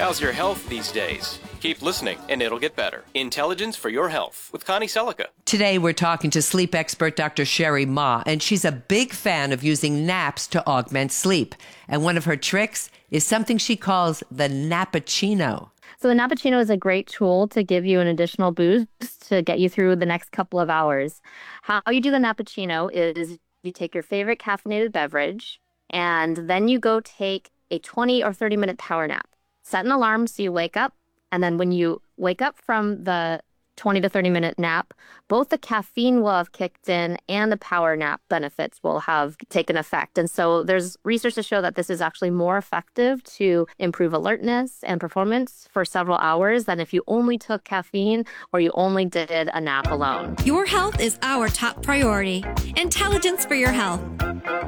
How's your health these days? Keep listening, and it'll get better. Intelligence for Your Health with Connie Selica. Today, we're talking to sleep expert Dr. Sherry Ma, and she's a big fan of using naps to augment sleep. And one of her tricks is something she calls the Nappuccino. So the Nappuccino is a great tool to give you an additional boost to get you through the next couple of hours. How you do the Nappuccino is you take your favorite caffeinated beverage, and then you go take a 20 or 30-minute power nap. Set an alarm so you wake up, and then when you wake up from the 20 to 30-minute nap, both the caffeine will have kicked in and the power nap benefits will have taken effect. And so there's research to show that this is actually more effective to improve alertness and performance for several hours than if you only took caffeine or you only did a nap alone. Your health is our top priority. Intelligence for Your Health.